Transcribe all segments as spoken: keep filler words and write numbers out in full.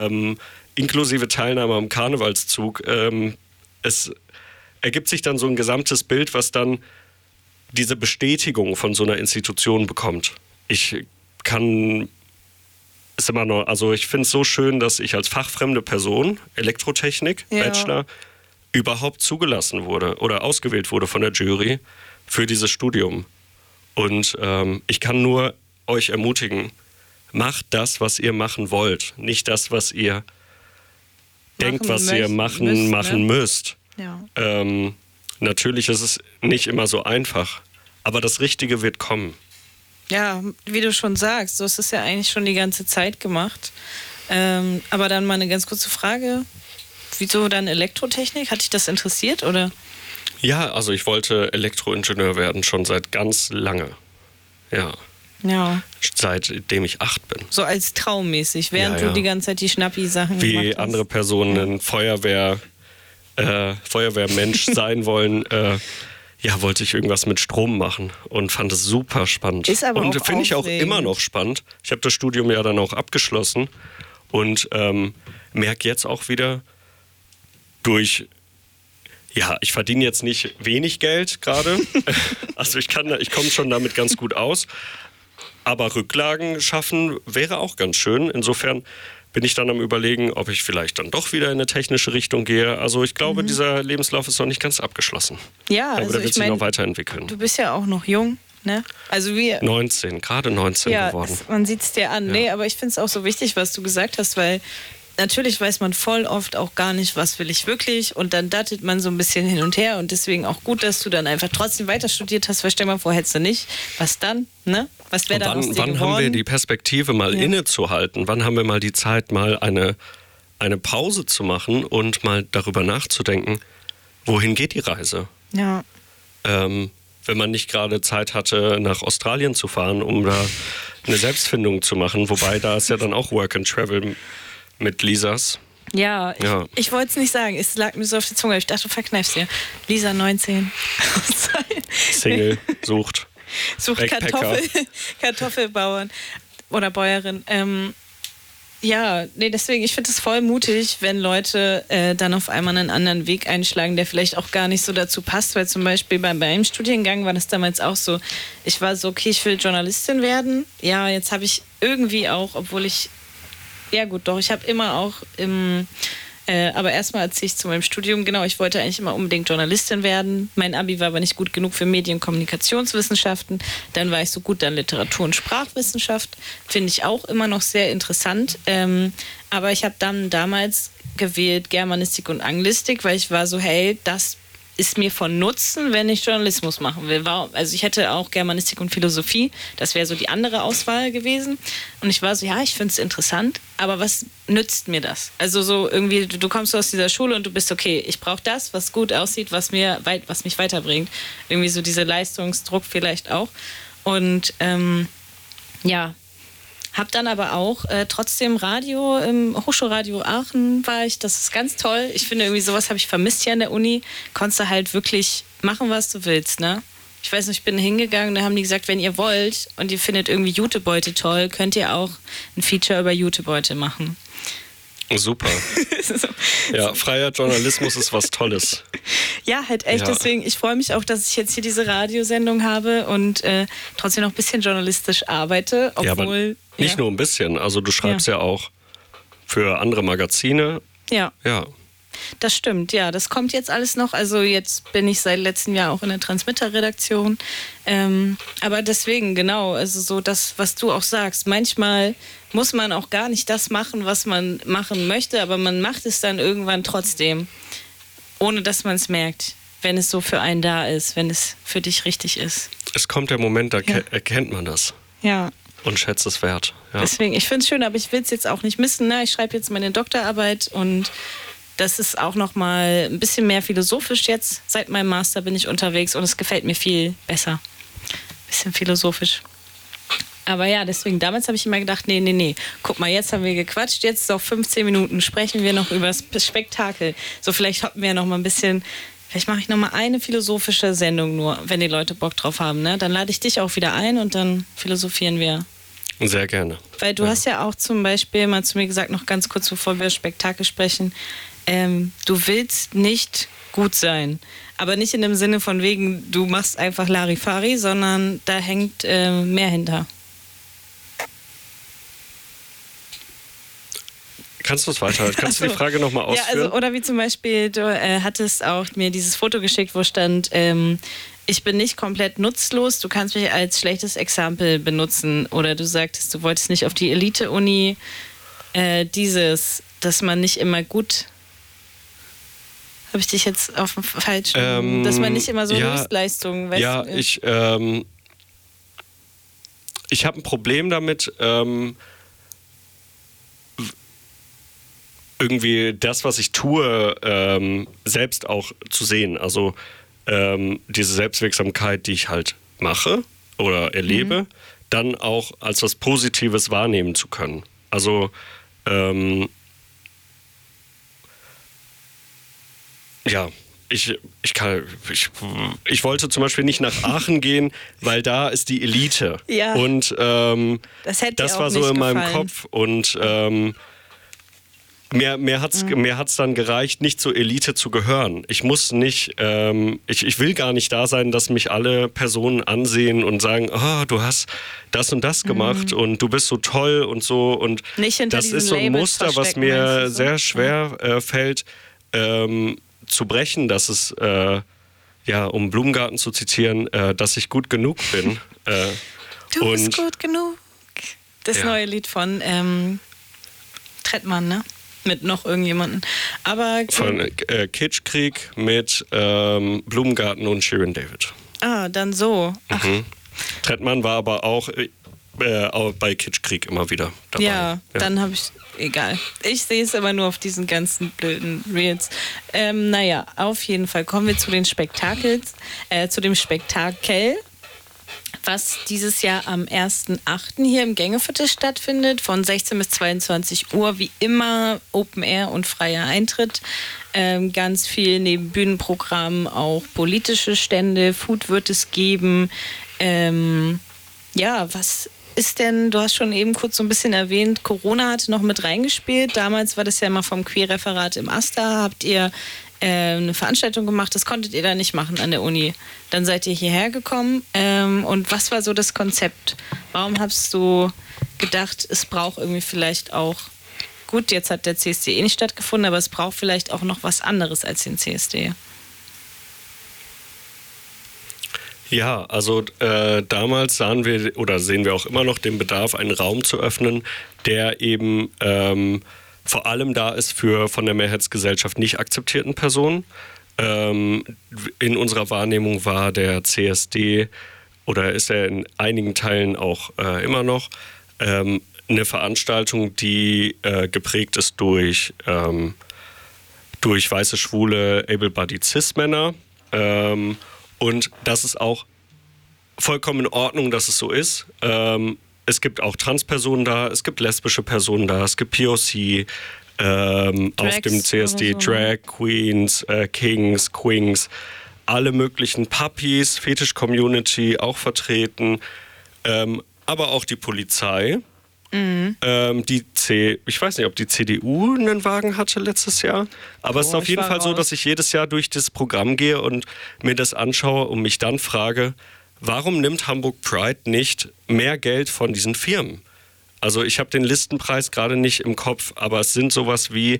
ähm, inklusive Teilnahme am Karnevalszug. Ähm, es ergibt sich dann so ein gesamtes Bild, was dann diese Bestätigung von so einer Institution bekommt. Ich kann es immer noch, also ich finde es so schön, dass ich als fachfremde Person, Elektrotechnik, ja. Bachelor, überhaupt zugelassen wurde oder ausgewählt wurde von der Jury für dieses Studium. Und ähm, ich kann nur euch ermutigen, macht das, was ihr machen wollt, nicht das, was ihr machen denkt, was möcht, ihr machen müsst. Machen ne? müsst. Ja. Ähm, natürlich ist es nicht immer so einfach, aber das Richtige wird kommen. Ja, wie du schon sagst, so ist es ja eigentlich schon die ganze Zeit gemacht. Ähm, aber dann mal eine ganz kurze Frage. Wieso dann Elektrotechnik? Hat dich das interessiert, oder? Ja, also ich wollte Elektroingenieur werden, schon seit ganz lange. Ja. Ja. Seitdem ich acht bin. So als traummäßig, während ja, ja. du die ganze Zeit die Schnappi-Sachen gemacht hast. Wie andere Personen ja. Feuerwehr, äh, Feuerwehrmensch sein wollen, äh, ja, wollte ich irgendwas mit Strom machen und fand es super spannend. Ist aber und auch finde ich auch immer noch spannend. Ich habe das Studium ja dann auch abgeschlossen und ähm, merke jetzt auch wieder durch... Ja, ich verdiene jetzt nicht wenig Geld gerade. Also ich kann, ich komme schon damit ganz gut aus. Aber Rücklagen schaffen wäre auch ganz schön. Insofern bin ich dann am Überlegen, ob ich vielleicht dann doch wieder in eine technische Richtung gehe. Also ich glaube, mhm. dieser Lebenslauf ist noch nicht ganz abgeschlossen. Ja, aber also der wird ich sich mein, noch weiterentwickeln. Du bist ja auch noch jung, ne? Also wir neunzehn, gerade neunzehn ja, geworden. Es, man sieht es dir an. Ja. Nee, aber ich finde es auch so wichtig, was du gesagt hast, weil natürlich weiß man voll oft auch gar nicht, was will ich wirklich, und dann dattelt man so ein bisschen hin und her, und deswegen auch gut, dass du dann einfach trotzdem weiter studiert hast, weil stell mal vor, hättest du nicht, was dann, ne? Was wäre dann aus dir Wann geworden? haben wir die Perspektive mal ja. innezuhalten? Wann haben wir mal die Zeit, mal eine, eine Pause zu machen und mal darüber nachzudenken, wohin geht die Reise? Ja. Ähm, wenn man nicht gerade Zeit hatte, nach Australien zu fahren, um da eine Selbstfindung zu machen, wobei da ist ja dann auch Work and Travel mit Lisas. Ja, ich, ja. ich wollte es nicht sagen. Es lag mir so auf die Zunge. Ich dachte, du verkneifst dir. Lisa, neunzehn. Single, sucht. Sucht Kartoffel, Kartoffelbauern oder Bäuerin. Ähm, ja, nee, deswegen, ich finde es voll mutig, wenn Leute äh, dann auf einmal einen anderen Weg einschlagen, der vielleicht auch gar nicht so dazu passt, weil zum Beispiel bei meinem Studiengang war das damals auch so. Ich war so, okay, ich will Journalistin werden. Ja, jetzt habe ich irgendwie auch, obwohl ich Ja gut, doch. Ich habe immer auch im, äh, aber erstmal erzähle ich zu meinem Studium, genau, ich wollte eigentlich immer unbedingt Journalistin werden. Mein Abi war aber nicht gut genug für Medien- und Kommunikationswissenschaften. Dann war ich so gut an Literatur- und Sprachwissenschaft. Finde ich auch immer noch sehr interessant. Ähm, aber ich habe dann damals gewählt Germanistik und Anglistik, weil ich war so, hey, das ist mir von Nutzen, wenn ich Journalismus machen will. Also ich hätte auch Germanistik und Philosophie, das wäre so die andere Auswahl gewesen. Und ich war so, ja, ich finde es interessant, aber was nützt mir das? Also so irgendwie, du, du kommst aus dieser Schule und du bist, okay, ich brauche das, was gut aussieht, was mir weit, was mich weiterbringt. Irgendwie so dieser Leistungsdruck vielleicht auch. Und ähm, ja, hab dann aber auch äh, trotzdem Radio, im Hochschulradio Aachen war ich, das ist ganz toll. Ich finde irgendwie, sowas habe ich vermisst hier an der Uni. Konntest du halt wirklich machen, was du willst, ne? Ich weiß nicht, ich bin hingegangen, da haben die gesagt, wenn ihr wollt und ihr findet irgendwie Jutebeute toll, könnt ihr auch ein Feature über Jutebeute machen. Super. so. Ja, freier Journalismus ist was Tolles. Ja, halt echt. Ja. Deswegen, ich freue mich auch, dass ich jetzt hier diese Radiosendung habe und äh, trotzdem noch ein bisschen journalistisch arbeite. Obwohl, ja, aber nicht ja. nur ein bisschen. Also du schreibst ja, ja auch für andere Magazine. Ja. Ja. Das stimmt, ja. Das kommt jetzt alles noch. Also jetzt bin ich seit letztem Jahr auch in der Transmitter-Redaktion. Ähm, aber deswegen, genau, also so das, was du auch sagst. Manchmal muss man auch gar nicht das machen, was man machen möchte, aber man macht es dann irgendwann trotzdem, ohne dass man es merkt, wenn es so für einen da ist, wenn es für dich richtig ist. Es kommt der Moment, da ja. erkennt man das. Ja. Und schätzt es wert. Ja. Deswegen, ich finde es schön, aber ich will es jetzt auch nicht missen. Ne? Ich schreibe jetzt meine Doktorarbeit und das ist auch noch mal ein bisschen mehr philosophisch jetzt. Seit meinem Master bin ich unterwegs und es gefällt mir viel besser. Ein bisschen philosophisch. Aber ja, deswegen, damals habe ich immer gedacht, nee, nee, nee. Guck mal, jetzt haben wir gequatscht, jetzt noch fünfzehn Minuten sprechen wir noch über das Spektakel. So, vielleicht hoppen wir noch mal ein bisschen, vielleicht mache ich noch mal eine philosophische Sendung nur, wenn die Leute Bock drauf haben. Ne? Dann lade ich dich auch wieder ein und dann philosophieren wir. Sehr gerne. Weil du ja. hast ja auch zum Beispiel mal zu mir gesagt, noch ganz kurz bevor wir Spektakel sprechen, ähm, du willst nicht gut sein. Aber nicht in dem Sinne von wegen, du machst einfach Larifari, sondern da hängt äh, mehr hinter. Kannst du es weiter? Kannst du die Frage nochmal ausführen? Ja, also, oder wie zum Beispiel, du äh, hattest auch mir dieses Foto geschickt, wo stand, ähm, ich bin nicht komplett nutzlos, du kannst mich als schlechtes Exempel benutzen. Oder du sagtest, du wolltest nicht auf die Elite-Uni. Äh, dieses, dass man nicht immer gut... Habe ich dich jetzt auf dem falschen... Ähm, dass man nicht immer so ja, Höchstleistungen... Weißt ja, du, ich... Ähm, ich habe ein Problem damit, ähm, irgendwie das, was ich tue, ähm, selbst auch zu sehen. Also ähm, diese Selbstwirksamkeit, die ich halt mache oder erlebe, mhm. dann auch als was Positives wahrnehmen zu können. Also ähm, ja, ich, ich kann, ich, ich wollte zum Beispiel nicht nach Aachen gehen, weil da ist die Elite. Ja. Und ähm, das, hätte das auch war so nicht in gefallen. meinem Kopf. Und ähm, Mir, mir hat es mhm. mir hat's dann gereicht, nicht zur Elite zu gehören. Ich muss nicht, ähm, ich, ich will gar nicht da sein, dass mich alle Personen ansehen und sagen, oh, du hast das und das gemacht mhm. und du bist so toll und so. Und nicht hinter das ist so ein Labels Muster, was mir so? sehr schwer äh, fällt, ähm, zu brechen, dass es, äh, ja, um Blumengarten zu zitieren, äh, dass ich gut genug bin. äh, du und, bist gut genug. Das ja. neue Lied von ähm, Trettmann, ne? Mit noch irgendjemanden. Aber von äh, Kitschkrieg mit ähm, Blumengarten und Shirin David. Ah, dann so. Ach. Mhm. Trettmann war aber auch, äh, auch bei Kitschkrieg immer wieder dabei. Ja, ja. dann habe ich, egal. Ich sehe es aber nur auf diesen ganzen blöden Reels. Ähm, naja, auf jeden Fall kommen wir zu den Spektakels, äh, zu dem Spektakel, was dieses Jahr am ersten achten hier im Gängeviertel stattfindet, von sechzehn bis zweiundzwanzig Uhr, wie immer Open Air und freier Eintritt. Ähm, ganz viel neben Bühnenprogrammen auch politische Stände, Food wird es geben. Ähm, ja, was ist denn, du hast schon eben kurz so ein bisschen erwähnt, Corona hatte noch mit reingespielt. Damals war das ja immer vom Queerreferat im AStA. Habt ihr äh, eine Veranstaltung gemacht, das konntet ihr da nicht machen an der Uni. Dann seid ihr hierher gekommen. Ähm, und was war so das Konzept? Warum hast du gedacht, es braucht irgendwie vielleicht auch, gut, jetzt hat der C S D eh nicht stattgefunden, aber es braucht vielleicht auch noch was anderes als den C S D? Ja, also äh, damals sahen wir oder sehen wir auch immer noch den Bedarf, einen Raum zu öffnen, der eben ähm, vor allem da ist für von der Mehrheitsgesellschaft nicht akzeptierten Personen. Ähm, in unserer Wahrnehmung war der C S D oder ist er in einigen Teilen auch äh, immer noch ähm, eine Veranstaltung, die äh, geprägt ist durch, ähm, durch weiße, schwule, able-bodied Cis-Männer. Ähm, Und das ist auch vollkommen in Ordnung, dass es so ist. Ähm, es gibt auch Transpersonen da, es gibt lesbische Personen da, es gibt P O C ähm, auf dem C S D, so. Drag Queens, äh, Kings, Queens, alle möglichen Puppies, Fetisch-Community auch vertreten, ähm, aber auch die Polizei. Mhm. Ähm, die C, ich weiß nicht, ob die C D U einen Wagen hatte letztes Jahr, aber oh, es ist auf jeden Fall raus. so, dass ich jedes Jahr durch das Programm gehe und mir das anschaue und mich dann frage, warum nimmt Hamburg Pride nicht mehr Geld von diesen Firmen? Also ich habe den Listenpreis gerade nicht im Kopf, aber es sind sowas wie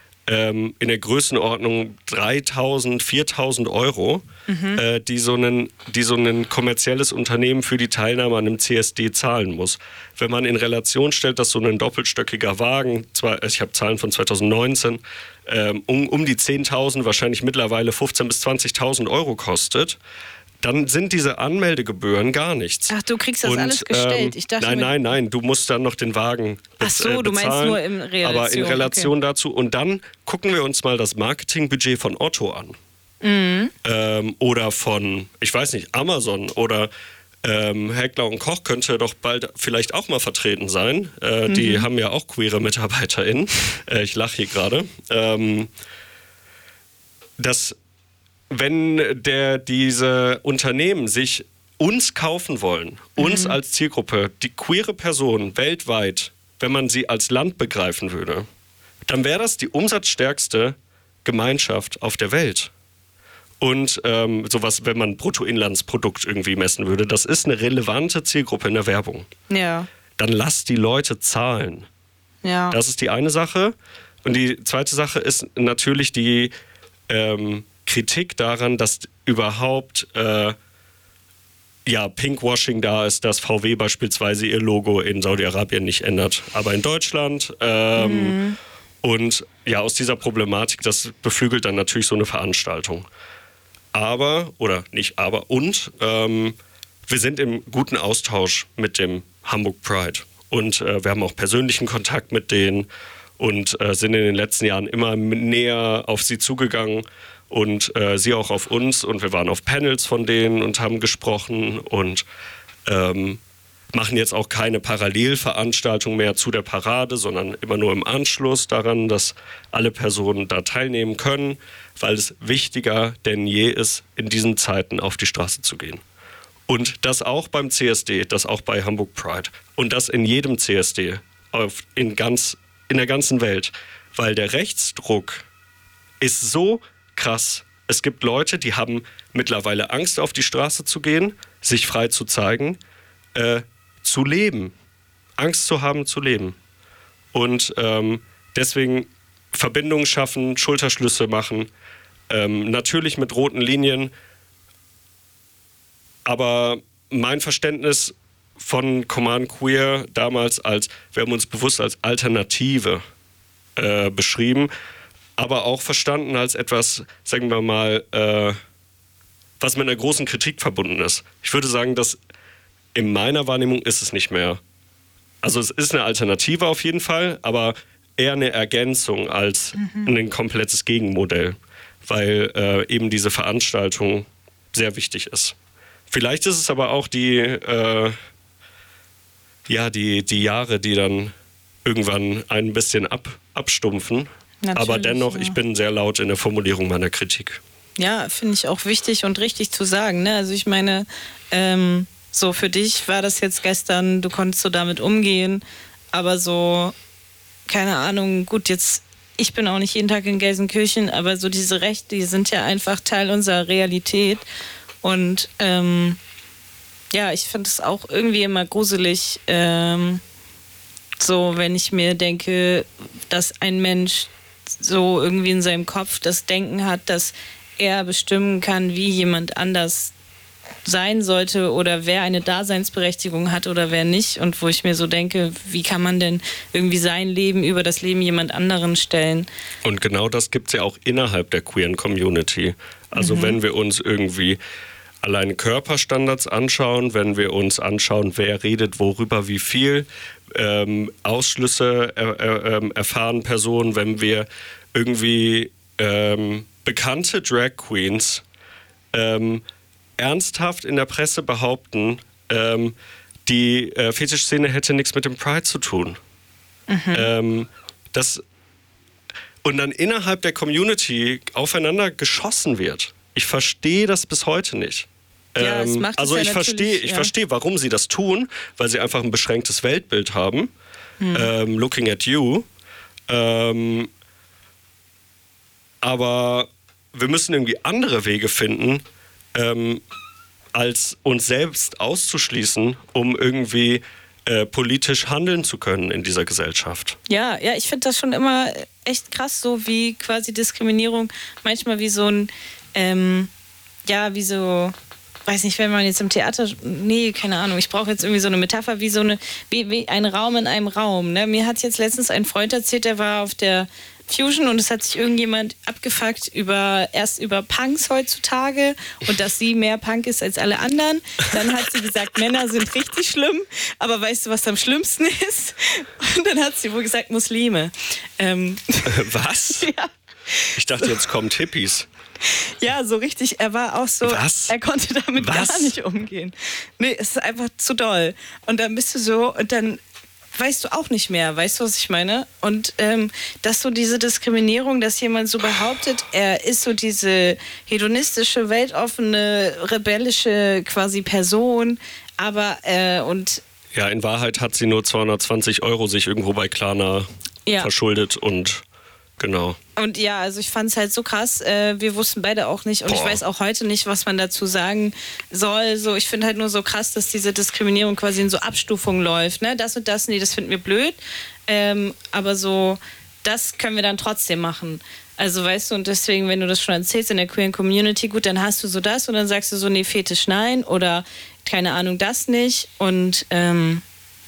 ähm, in der Größenordnung dreitausend, viertausend Euro, mhm. äh, die, so einen, die so ein kommerzielles Unternehmen für die Teilnahme an einem C S D zahlen muss. Wenn man in Relation stellt, dass so ein doppelstöckiger Wagen, zwar, ich habe Zahlen von zweitausendneunzehn, ähm, um, um die zehntausend, wahrscheinlich mittlerweile fünfzehntausend bis zwanzigtausend Euro kostet, dann sind diese Anmeldegebühren gar nichts. Ach, du kriegst das und, alles gestellt. Ich dachte, nein, nein, nein, du musst dann noch den Wagen bezahlen. Ach so, du meinst nur in Relation. Aber in Relation okay. dazu. Und dann gucken wir uns mal das Marketingbudget von Otto an. Mhm. Ähm, oder von, ich weiß nicht, Amazon oder ähm, Heckler und Koch könnte doch bald vielleicht auch mal vertreten sein. Äh, mhm. Die haben ja auch queere MitarbeiterInnen. Äh, ich lache hier gerade. Ähm, das Wenn der, diese Unternehmen sich uns kaufen wollen, uns mhm. als Zielgruppe, die queere Person weltweit, wenn man sie als Land begreifen würde, dann wäre das die umsatzstärkste Gemeinschaft auf der Welt. Und ähm, sowas, wenn man Bruttoinlandsprodukt irgendwie messen würde, das ist eine relevante Zielgruppe in der Werbung. Ja. Dann lass die Leute zahlen. Ja. Das ist die eine Sache. Und die zweite Sache ist natürlich die ähm, Kritik daran, dass überhaupt äh, ja, Pinkwashing da ist, dass V W beispielsweise ihr Logo in Saudi-Arabien nicht ändert, aber in Deutschland. Ähm, mhm. Und ja, aus dieser Problematik, das beflügelt dann natürlich so eine Veranstaltung. Aber, oder nicht aber, und ähm, wir sind im guten Austausch mit dem Hamburg Pride. Und äh, wir haben auch persönlichen Kontakt mit denen und äh, sind in den letzten Jahren immer näher auf sie zugegangen und äh, sie auch auf uns. Und wir waren auf Panels von denen und haben gesprochen und ähm, machen jetzt auch keine Parallelveranstaltung mehr zu der Parade, sondern immer nur im Anschluss daran, dass alle Personen da teilnehmen können, weil es wichtiger denn je ist, in diesen Zeiten auf die Straße zu gehen. Und das auch beim C S D, das auch bei Hamburg Pride und das in jedem C S D, auf, in, ganz, in der ganzen Welt, weil der Rechtsdruck ist so krass. Es gibt Leute, die haben mittlerweile Angst, auf die Straße zu gehen, sich frei zu zeigen, äh, zu leben, Angst zu haben, zu leben. Und ähm, deswegen Verbindungen schaffen, Schulterschlüsse machen, ähm, natürlich mit roten Linien. Aber mein Verständnis von Command Queer damals als, wir haben uns bewusst als Alternative äh, beschrieben, aber auch verstanden als etwas, sagen wir mal, äh, was mit einer großen Kritik verbunden ist. Ich würde sagen, dass in meiner Wahrnehmung ist es nicht mehr. Also es ist eine Alternative auf jeden Fall, aber eher eine Ergänzung als mhm. ein komplettes Gegenmodell, weil äh, eben diese Veranstaltung sehr wichtig ist. Vielleicht ist es aber auch die, äh, ja, die, die Jahre, die dann irgendwann ein bisschen ab, abstumpfen. Natürlich, aber dennoch, ja. Ich bin sehr laut in der Formulierung meiner Kritik. Ja, finde ich auch wichtig und richtig zu sagen. Ne? Also ich meine, ähm, so für dich war das jetzt gestern, du konntest so damit umgehen, aber so, keine Ahnung, gut, jetzt, ich bin auch nicht jeden Tag in Gelsenkirchen, aber so diese Rechte, die sind ja einfach Teil unserer Realität. Und ähm, ja, ich finde es auch irgendwie immer gruselig, ähm, so wenn ich mir denke, dass ein Mensch so irgendwie in seinem Kopf das Denken hat, dass er bestimmen kann, wie jemand anders sein sollte oder wer eine Daseinsberechtigung hat oder wer nicht. Und wo ich mir so denke, wie kann man denn irgendwie sein Leben über das Leben jemand anderen stellen? Und genau das gibt es ja auch innerhalb der queeren Community. Also mhm. wenn wir uns irgendwie allein Körperstandards anschauen, wenn wir uns anschauen, wer redet worüber wie viel, ähm, Ausschlüsse er, er, erfahren Personen, wenn wir irgendwie ähm, bekannte Drag Queens ähm, ernsthaft in der Presse behaupten, ähm, die äh, Fetischszene hätte nichts mit dem Pride zu tun. Mhm. Ähm, das, und dann innerhalb der Community aufeinander geschossen wird. Ich verstehe das bis heute nicht. Ja, ähm, also ja ich verstehe, ich ja. verstehe, warum sie das tun, weil sie einfach ein beschränktes Weltbild haben. Hm. Ähm, looking at you. Ähm, aber wir müssen irgendwie andere Wege finden, ähm, als uns selbst auszuschließen, um irgendwie äh, politisch handeln zu können in dieser Gesellschaft. Ja, ja, ich finde das schon immer echt krass, so wie quasi Diskriminierung manchmal wie so ein, ähm, ja, wie so, weiß nicht, wenn man jetzt im Theater, nee, keine Ahnung, ich brauche jetzt irgendwie so eine Metapher, wie so eine, wie, wie ein Raum in einem Raum. Ne? Mir hat jetzt letztens ein Freund erzählt, der war auf der Fusion und es hat sich irgendjemand abgefuckt über, erst über Punks heutzutage und dass sie mehr Punk ist als alle anderen. Dann hat sie gesagt, Männer sind richtig schlimm, aber weißt du, was am schlimmsten ist? Und dann hat sie wohl gesagt, Muslime. Ähm, was? Ja. Ich dachte, jetzt kommen Hippies. Ja, so richtig, er war auch so, Was? er konnte damit Was? gar nicht umgehen. Nee, es ist einfach zu doll. Und dann bist du so, und dann weißt du auch nicht mehr. Weißt du, was ich meine? Und ähm, dass so diese Diskriminierung, dass jemand so behauptet, er ist so diese hedonistische, weltoffene, rebellische quasi Person, aber äh, und ja, in Wahrheit hat sie nur zweihundertzwanzig Euro sich irgendwo bei Klarna ja. verschuldet und genau. Und ja, also ich fand es halt so krass. Äh, wir wussten beide auch nicht und Boah. ich weiß auch heute nicht, was man dazu sagen soll. So, ich finde halt nur so krass, dass diese Diskriminierung quasi in so Abstufungen läuft. Ne? Das und das, nee, das finden wir blöd. Ähm, aber so, das können wir dann trotzdem machen. Also weißt du, und deswegen, wenn du das schon erzählst in der queeren Community, gut, dann hast du so das und dann sagst du so, nee, Fetisch nein oder keine Ahnung, das nicht. Und ähm,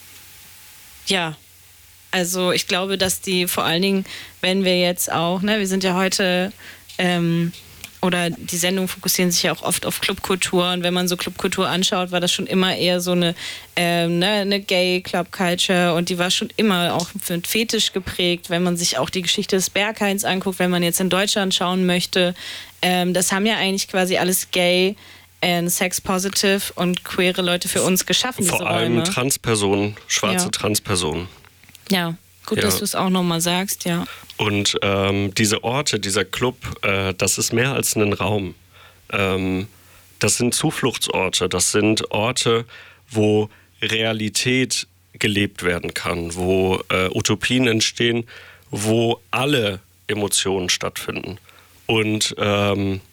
ja, also ich glaube, dass die vor allen Dingen, wenn wir jetzt auch, ne, wir sind ja heute, ähm, oder die Sendungen fokussieren sich ja auch oft auf Clubkultur und wenn man so Clubkultur anschaut, war das schon immer eher so eine, ähm, ne, eine Gay-Club-Culture und die war schon immer auch für einen Fetisch geprägt, wenn man sich auch die Geschichte des Berghains anguckt, wenn man jetzt in Deutschland schauen möchte. Ähm, das haben ja eigentlich quasi alles Gay- Sex-positive und queere Leute für uns geschaffen, Vor diese allem Räume. Transpersonen, schwarze Ja. Transpersonen. Ja, gut, ja. dass du es auch nochmal sagst, ja. Und ähm, diese Orte, dieser Club, äh, das ist mehr als ein Raum. Ähm, das sind Zufluchtsorte, das sind Orte, wo Realität gelebt werden kann, wo äh, Utopien entstehen, wo alle Emotionen stattfinden. Und ähm,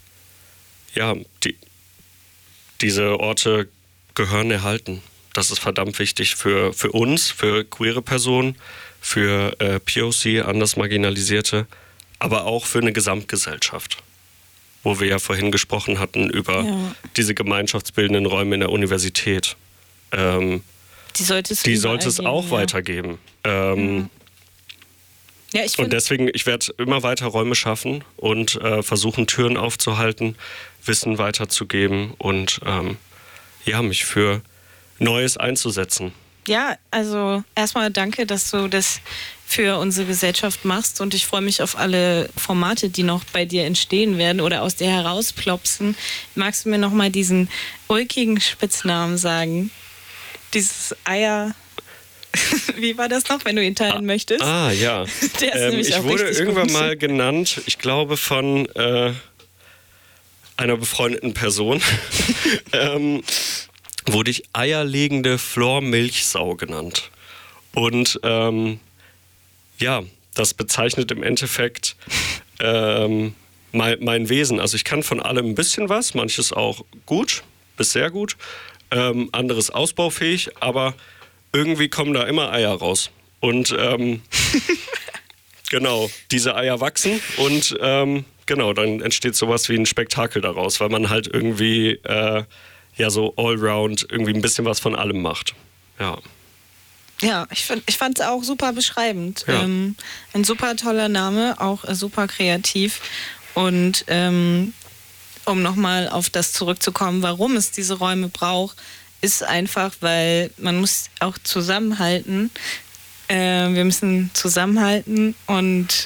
ja, die Diese Orte gehören erhalten. Das ist verdammt wichtig für, für uns, für queere Personen, für äh, P O C, anders Marginalisierte, aber auch für eine Gesamtgesellschaft. Wo wir ja vorhin gesprochen hatten über ja. diese gemeinschaftsbildenden Räume in der Universität. Ähm, die sollte es, die sollte es auch ja. weitergeben. Ähm, mhm. Ja, ich und deswegen, ich werde immer weiter Räume schaffen und äh, versuchen, Türen aufzuhalten, Wissen weiterzugeben und ähm, ja, mich für Neues einzusetzen. Ja, also erstmal danke, dass du das für unsere Gesellschaft machst und ich freue mich auf alle Formate, die noch bei dir entstehen werden oder aus dir herausplopsen. Magst du mir nochmal diesen ulkigen Spitznamen sagen? Dieses Eier... Wie war das noch, wenn du ihn teilen ah, möchtest? Ah, ja. Der ist ähm, nämlich ich auch wurde irgendwann gut. mal genannt, ich glaube von äh, einer befreundeten Person, ähm, wurde ich eierlegende Flor-Milchsau genannt. Und ähm, ja, das bezeichnet im Endeffekt ähm, mein, mein Wesen. Also ich kann von allem ein bisschen was, manches auch gut, bis sehr gut, ähm, anderes ausbaufähig, aber irgendwie kommen da immer Eier raus. Und ähm, genau, diese Eier wachsen und ähm, genau, dann entsteht sowas wie ein Spektakel daraus, weil man halt irgendwie äh, ja so allround irgendwie ein bisschen was von allem macht. Ja. Ja, ich, find, ich fand es auch super beschreibend. Ja. Ähm, ein super toller Name, auch äh, super kreativ. Und ähm, um nochmal auf das zurückzukommen, warum es diese Räume braucht, ist einfach, weil man muss auch zusammenhalten. Äh, wir müssen zusammenhalten und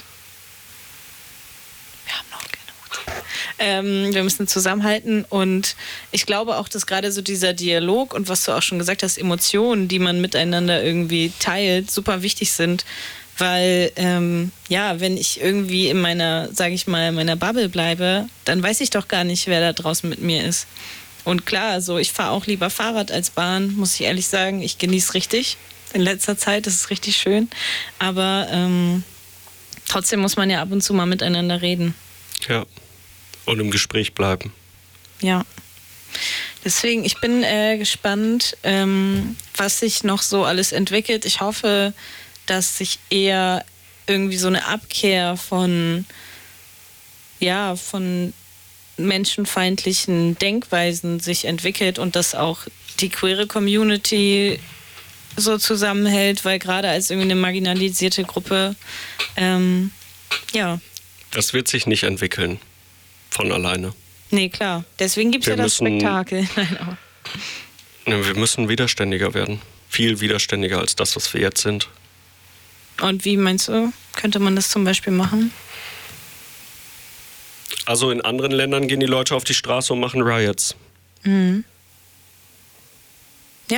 wir haben noch keine Mut. Ähm, wir müssen zusammenhalten und ich glaube auch, dass gerade so dieser Dialog und was du auch schon gesagt hast, Emotionen, die man miteinander irgendwie teilt, super wichtig sind. Weil, ähm, ja, wenn ich irgendwie in meiner, sage ich mal, meiner Bubble bleibe, dann weiß ich doch gar nicht, wer da draußen mit mir ist. Und klar, also ich fahre auch lieber Fahrrad als Bahn, muss ich ehrlich sagen. Ich genieße richtig in letzter Zeit, das ist richtig schön. Aber ähm, trotzdem muss man ja ab und zu mal miteinander reden. Ja, und im Gespräch bleiben. Ja. Deswegen, ich bin äh, gespannt, ähm, was sich noch so alles entwickelt. Ich hoffe, dass sich eher irgendwie so eine Abkehr von, ja, von menschenfeindlichen Denkweisen sich entwickelt und dass auch die queere Community so zusammenhält, weil gerade als irgendwie eine marginalisierte Gruppe, ähm, ja. Das wird sich nicht entwickeln von alleine. Nee, klar. Deswegen gibt es ja das müssen, Spektakel. Nein, auch. Wir müssen widerständiger werden. Viel widerständiger als das, was wir jetzt sind. Und wie meinst du, könnte man das zum Beispiel machen? Also in anderen Ländern gehen die Leute auf die Straße und machen Riots. Mhm. Ja,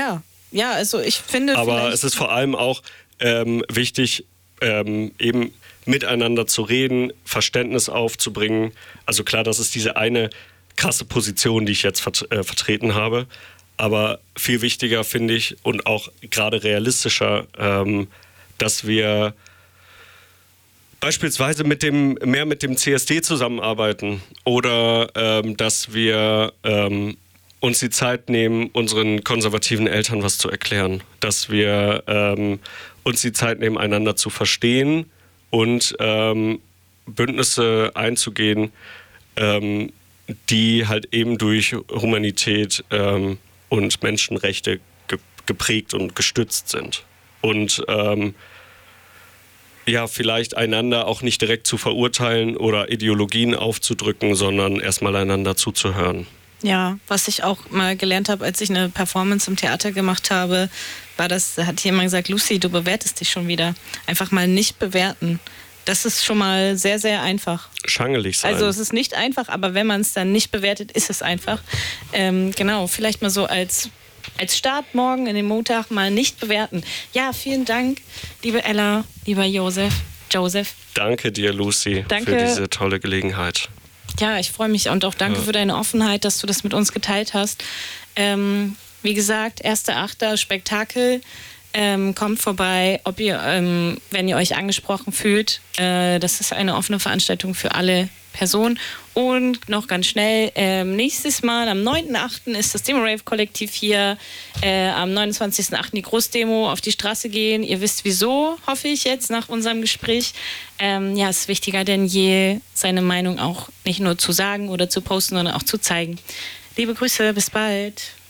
ja, also ich finde. Aber es ist vor allem auch ähm, wichtig, ähm, eben miteinander zu reden, Verständnis aufzubringen. Also klar, das ist diese eine krasse Position, die ich jetzt vert- äh, vertreten habe. Aber viel wichtiger finde ich und auch gerade realistischer, ähm, dass wir beispielsweise mit dem, mehr mit dem C S D zusammenarbeiten oder ähm, dass wir ähm, uns die Zeit nehmen, unseren konservativen Eltern was zu erklären. Dass wir ähm, uns die Zeit nehmen, einander zu verstehen und ähm, Bündnisse einzugehen, ähm, die halt eben durch Humanität ähm, und Menschenrechte ge- geprägt und gestützt sind. Und ähm, ja, vielleicht einander auch nicht direkt zu verurteilen oder Ideologien aufzudrücken, sondern erstmal einander zuzuhören. Ja, was ich auch mal gelernt habe, als ich eine Performance im Theater gemacht habe, war das, da hat jemand gesagt, Lucy, du bewertest dich schon wieder. Einfach mal nicht bewerten. Das ist schon mal sehr, sehr einfach. Schangelig sein. Also es ist nicht einfach, aber wenn man es dann nicht bewertet, ist es einfach. Ähm, genau, vielleicht mal so als, als Start morgen in den Montag mal nicht bewerten. Ja, vielen Dank, liebe Ella, lieber Josef. Joseph. Danke dir, Lucy, Danke. für diese tolle Gelegenheit. Ja, ich freue mich und auch danke ja. für deine Offenheit, dass du das mit uns geteilt hast. Ähm, wie gesagt, erster Achter Spektakel. Ähm, kommt vorbei, ob ihr, ähm, wenn ihr euch angesprochen fühlt. Äh, das ist eine offene Veranstaltung für alle Personen. Und noch ganz schnell, ähm, nächstes Mal am neunten achten ist das Demo-Rave-Kollektiv hier. Äh, am neunundzwanzigsten achten die Großdemo auf die Straße gehen. Ihr wisst wieso, hoffe ich jetzt nach unserem Gespräch. Ähm, ja, es ist wichtiger denn je, seine Meinung auch nicht nur zu sagen oder zu posten, sondern auch zu zeigen. Liebe Grüße, bis bald.